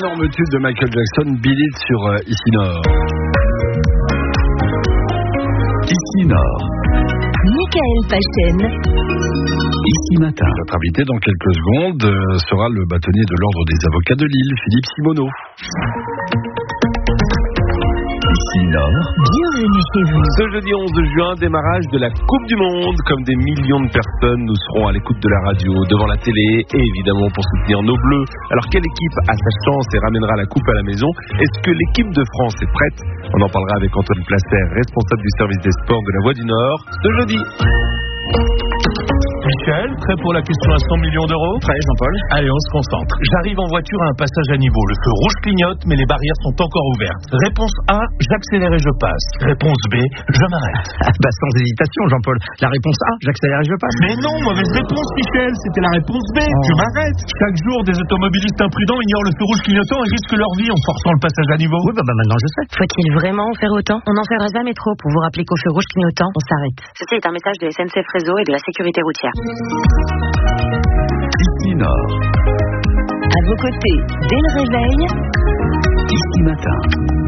Énorme tube de Michael Jackson, Beat It sur Ici Nord. Ici Nord. Michael Pachen. Ici Matin. Notre invité dans quelques secondes sera le bâtonnier de l'Ordre des avocats de Lille, Philippe Simoneau. Ici Nord. Bienvenue chez vous. Ce jeudi 11 juin, démarrage de la Coupe du Monde. Comme des millions de personnes, nous serons à l'écoute de la radio, devant la télé et évidemment pour soutenir nos Bleus. Alors quelle équipe a sa chance et ramènera la coupe à la maison? Est-ce que l'équipe de France est prête? On en parlera avec Antoine Placer, responsable du service des sports de la Voix du Nord, ce jeudi. Michel, prêt pour la question à 100 millions d'euros? Prêt, Jean-Paul. Allez, on se concentre. J'arrive en voiture à un passage à niveau. Le feu rouge clignote, mais les barrières sont encore ouvertes. Réponse A, j'accélère et je passe. Réponse B, je m'arrête. Sans hésitation, Jean-Paul. La réponse A, j'accélère et je passe. Mais non, mauvaise réponse, Michel. C'était la réponse B. Je m'arrête. Chaque jour, des automobilistes imprudents ignorent le feu rouge clignotant et risquent leur vie en forçant le passage à niveau. Oui, maintenant je sais. Faut-il vraiment en faire autant? On n'en fera jamais trop pour vous rappeler qu'au feu rouge clignotant, on s'arrête. Ceci est un message de SNCF Réseau et de la sécurité routière. Ici Nord. À vos côtés, dès le réveil, Ici Matin.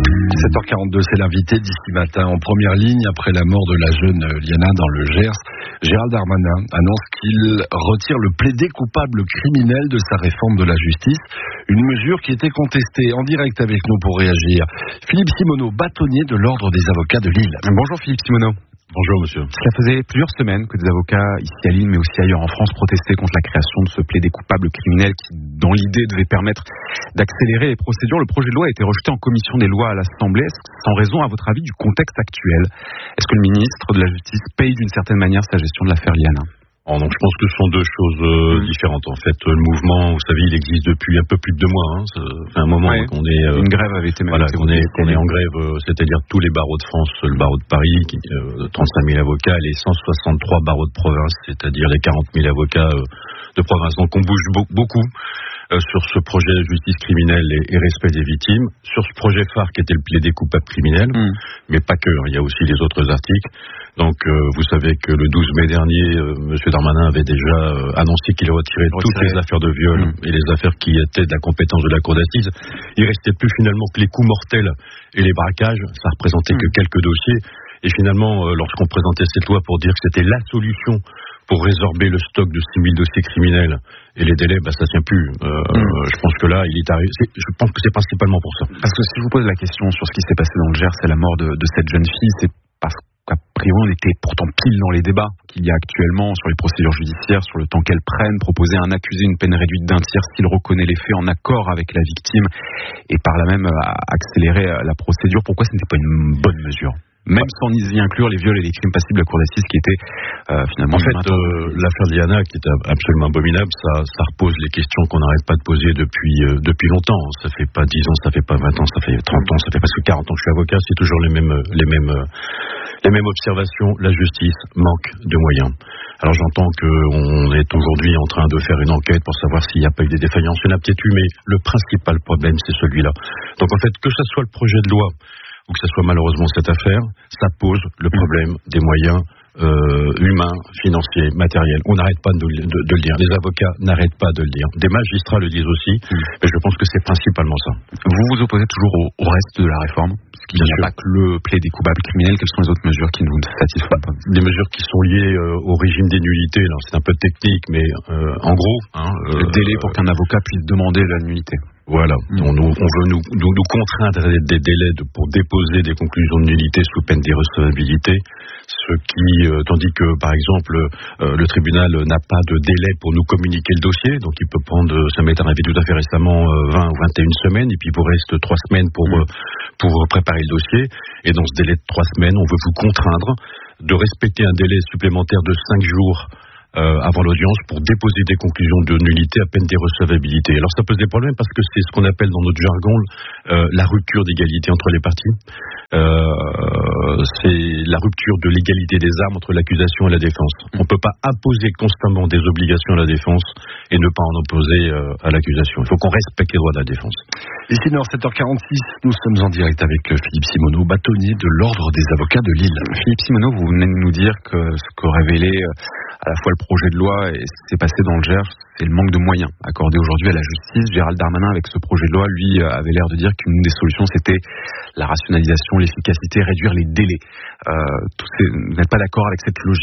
7h42, c'est l'invité d'Ici Matin. En première ligne, après la mort de la jeune Liana dans le Gers, Gérald Darmanin annonce qu'il retire le plaidé coupable criminel de sa réforme de la justice. Une mesure qui était contestée. En direct avec nous pour réagir, Philippe Simoneau, bâtonnier de l'Ordre des avocats de Lille. Bonjour Philippe Simoneau. Bonjour monsieur. Cela faisait plusieurs semaines que des avocats ici à Lille mais aussi ailleurs en France protestaient contre la création de ce plaidé coupable criminel qui, dans l'idée, devait permettre d'accélérer les procédures. Le projet de loi a été rejeté en commission des lois à l'Assemblée. Sans raison, à votre avis, du contexte actuel, est-ce que le ministre de la Justice paye d'une certaine manière sa gestion de l'affaire Liana? Donc, je pense que ce sont deux choses différentes. En fait, le mouvement, vous savez, il existe depuis un peu plus de 2 mois. Ça fait un moment qu'on est... Une grève avait été menée. Voilà, qu'on est en grève, c'est-à-dire tous les barreaux de France, le barreau de Paris, 35 000 avocats, les 163 barreaux de province, c'est-à-dire les 40 000 avocats de province. Donc, on bouge beaucoup sur ce projet de justice criminelle et respect des victimes, sur ce projet phare qui était le plaidé coupable criminel, mais pas que, il y a aussi les autres articles. Donc, vous savez que le 12 mai dernier, M. Darmanin avait déjà annoncé qu'il retirait toutes les affaires de viol et les affaires qui étaient de la compétence de la cour d'assises. Il restait plus finalement que les coups mortels et les braquages. Ça représentait que quelques dossiers. Et finalement, lorsqu'on présentait cette loi pour dire que c'était la solution pour résorber le stock de 6 000 dossiers criminels et les délais, ça tient plus. Je pense que là, il est arrivé. Je pense que c'est principalement pour ça. Parce que si je vous pose la question sur ce qui s'est passé dans le Gers et la mort de cette jeune fille, c'est parce qu'a priori on était pourtant pile dans les débats qu'il y a actuellement sur les procédures judiciaires, sur le temps qu'elles prennent, proposer à un accusé une peine réduite d'un tiers s'il reconnaît les faits en accord avec la victime et par là même accélérer la procédure. Pourquoi ce n'était pas une bonne mesure? Même sans y inclure les viols et les crimes passibles de la cour d'assises qui étaient finalement... En fait, l'affaire Liana, qui est absolument abominable, ça repose les questions qu'on n'arrête pas de poser depuis longtemps. Ça fait pas 10 ans, ça fait pas 20 ans, ça fait 30 ans, ça fait presque 40 ans que je suis avocat. C'est toujours les mêmes observations. La justice manque de moyens. Alors j'entends qu'on est aujourd'hui en train de faire une enquête pour savoir s'il n'y a pas eu des défaillances. Il y en a peut-être eu, mais le principal problème, c'est celui-là. Donc en fait, que ce soit le projet de loi ou que ce soit malheureusement cette affaire, ça pose le problème des moyens humains, financiers, matériels. On n'arrête pas de le dire. Les avocats n'arrêtent pas de le dire. Des magistrats le disent aussi, mais je pense que c'est principalement ça. Vous vous opposez toujours au reste de la réforme? Parce qu'il n'y a pas que le plaidé coupable criminel. Quelles sont les autres mesures qui ne vous satisfont pas? Des mesures qui sont liées au régime des nullités. Alors c'est un peu technique, mais en gros... le délai pour qu'un avocat puisse demander la nullité. Voilà, on veut nous contraindre des délais pour déposer des conclusions de nullité sous peine d'irrecevabilité, tandis que par exemple le tribunal n'a pas de délai pour nous communiquer le dossier, donc il peut prendre, ça m'est arrivé tout à fait récemment, 20 ou 21 semaines, et puis il vous reste 3 semaines pour préparer le dossier, et dans ce délai de 3 semaines, on veut vous contraindre de respecter un délai supplémentaire de 5 jours avant l'audience pour déposer des conclusions de nullité à peine d'irrecevabilité. Alors ça pose des problèmes parce que c'est ce qu'on appelle dans notre jargon la rupture d'égalité entre les parties. C'est la rupture de l'égalité des armes entre l'accusation et la défense. On ne peut pas imposer constamment des obligations à la défense et ne pas en opposer à l'accusation. Il faut qu'on respecte les droits de la défense. Ici, dans 7h46, nous sommes en direct avec Philippe Simoneau, bâtonnier de l'Ordre des avocats de Lille. Philippe Simoneau, vous venez de nous dire que ce que révélait à la fois le projet de loi et ce qui s'est passé dans le Gers, c'est le manque de moyens accordés aujourd'hui à la justice. Gérald Darmanin, avec ce projet de loi, lui, avait l'air de dire qu'une des solutions, c'était la rationalisation, l'efficacité, réduire les délais. Vous n'êtes pas d'accord avec cette logique ?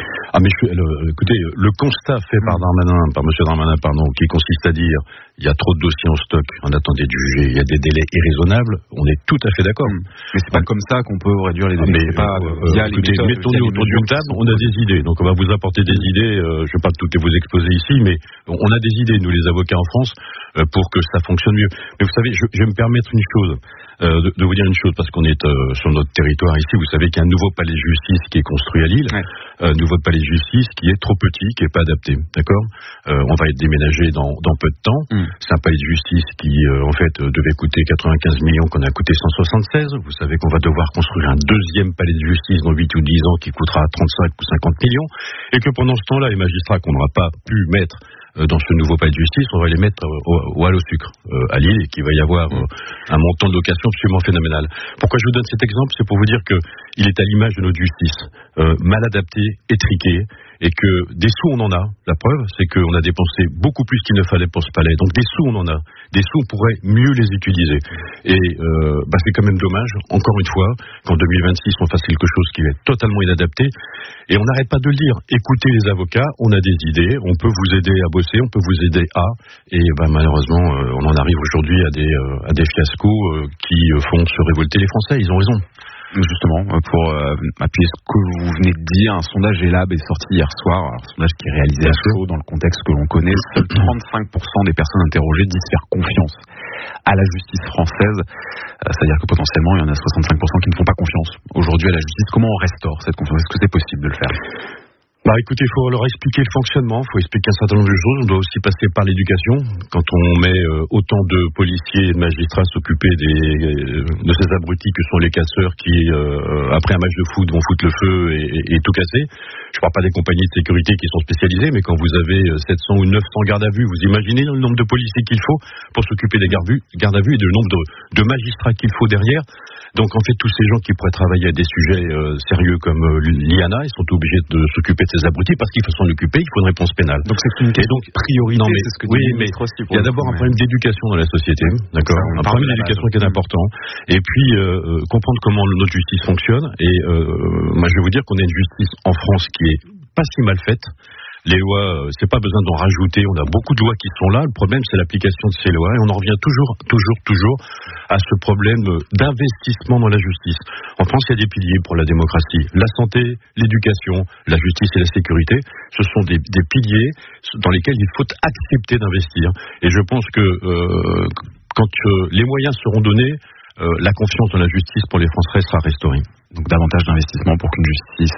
Écoutez, le constat fait par monsieur Darmanin, qui consiste à dire il y a trop de dossiers en stock, on attend d'être jugé, il y a des délais irraisonnables, on est tout à fait d'accord. Mais c'est pas comme ça qu'on peut réduire les délais. Écoutez, mettons-nous autour d'une table, on a des idées, donc on va vous apporter des idées, je ne vais pas toutes vous exposer ici, mais on a des idées, nous les avocats en France, pour que ça fonctionne mieux. Mais vous savez, je vais me permettre une chose, de vous dire une chose, parce qu'on est sur notre territoire ici, vous savez qu'il y a un nouveau palais de justice qui est construit à Lille, nouveau palais de justice qui est trop petit, qui est pas adapté, d'accord. On va être déménagé dans peu de temps. C'est un palais de justice qui en fait devait coûter 95 millions, qu'on a coûté 176. Vous savez qu'on va devoir construire un deuxième palais de justice dans 8 ou 10 ans qui coûtera 35 ou 50 millions, et que pendant ce temps-là, les magistrats qu'on n'aura pas pu mettre dans ce nouveau palais de justice, on va les mettre au hall au sucre à Lille, et qu'il va y avoir un montant de location absolument phénoménal. Pourquoi je vous donne cet exemple? C'est pour vous dire qu'il est à l'image de notre justice, mal adaptée, étriquée, et que des sous on en a. La preuve, c'est qu'on a dépensé beaucoup plus qu'il ne fallait pour ce palais. Donc des sous on en a. Des sous on pourrait mieux les utiliser. Et c'est quand même dommage, encore une fois, qu'en 2026 on fasse quelque chose qui est totalement inadapté. Et on n'arrête pas de le dire. Écoutez les avocats, on a des idées, on peut vous aider à bosser, on peut vous aider à. Et malheureusement, on en arrive aujourd'hui à des fiascos qui font se révolter les Français. Ils ont raison. Justement, pour appuyer ce que vous venez de dire, un sondage ELAB est sorti hier soir, un sondage qui est réalisé à chaud dans le contexte que l'on connaît. Seuls 35% des personnes interrogées disent faire confiance à la justice française, c'est-à-dire que potentiellement il y en a 65% qui ne font pas confiance aujourd'hui à la justice. Comment on restaure cette confiance? Est-ce que c'est possible de le faire? Écoutez, il faut leur expliquer le fonctionnement, il faut expliquer un certain nombre de choses. On doit aussi passer par l'éducation. Quand on met autant de policiers et de magistrats s'occuper de ces abrutis que sont les casseurs qui, après un match de foot, vont foutre le feu et tout casser. Je ne parle pas des compagnies de sécurité qui sont spécialisées, mais quand vous avez 700 ou 900 gardes à vue, vous imaginez le nombre de policiers qu'il faut pour s'occuper des gardes à vue et le nombre de magistrats qu'il faut derrière. Donc en fait, tous ces gens qui pourraient travailler à des sujets sérieux comme l'IANA, ils sont obligés de s'occuper de ces abrutis parce qu'il faut s'en occuper, il faut une réponse pénale. Donc c'est une question priorité. Non, mais, c'est ce que mais il y a d'abord un problème d'éducation dans la société, d'accord, un problème d'éducation qui est important. Et puis comprendre comment notre justice fonctionne. Et moi, je vais vous dire qu'on a une justice en France qui est pas si mal faite. Les lois, c'est pas besoin d'en rajouter. On a beaucoup de lois qui sont là. Le problème, c'est l'application de ces lois. Et on en revient toujours à ce problème d'investissement dans la justice. En France, il y a des piliers pour la démocratie. La santé, l'éducation, la justice et la sécurité. Ce sont des piliers dans lesquels il faut accepter d'investir. Et je pense que quand les moyens seront donnés, la confiance dans la justice pour les Français sera restaurée. Donc davantage d'investissement pour que la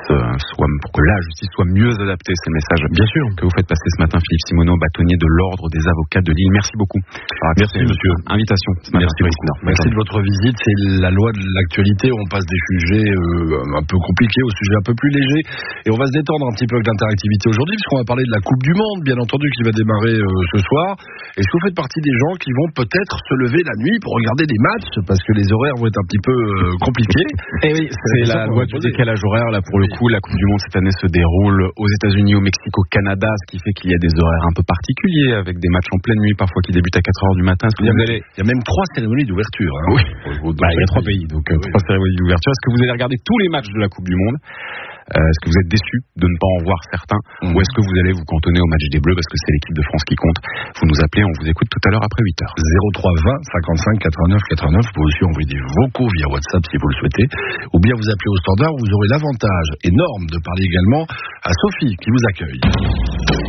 justice soit mieux adaptée, c'est le message bien sûr que vous faites passer ce matin. Philippe Simoneau, bâtonnier de l'Ordre des avocats de Lille. Merci beaucoup. Merci monsieur. Invitation ce matin. Merci de votre visite. C'est la loi de l'actualité. On passe des sujets un peu compliqués aux sujets un peu plus légers. Et on va se détendre un petit peu avec l'interactivité aujourd'hui, puisqu'on va parler de la Coupe du Monde, bien entendu, qui va démarrer ce soir. Est-ce que vous faites partie des gens qui vont peut-être se lever la nuit pour regarder des matchs, parce que les horaires vont être un petit peu compliqués? Et oui, c'est la loi du décalage horaire. Là, pour le coup, la Coupe du Monde cette année se déroule aux États-Unis, au Mexique, au Canada, ce qui fait qu'il y a des horaires un peu particuliers, avec des matchs en pleine nuit, parfois qui débutent à 4h du matin. Il y a même 3 cérémonies d'ouverture. Hein. Oui, il y a 3 pays, donc 3 cérémonies d'ouverture. Est-ce que vous allez regarder tous les matchs de la Coupe du Monde? Est-ce que vous êtes déçu de ne pas en voir certains, ou est-ce que vous allez vous cantonner au match des Bleus parce que c'est l'équipe de France qui compte? Vous nous appelez, on vous écoute tout à l'heure après 8h. 03 20 55 89 89. Vous pouvez aussi envoyer des vocaux via WhatsApp si vous le souhaitez, ou bien vous appelez au standard. Vous aurez l'avantage énorme de parler également à Sophie qui vous accueille.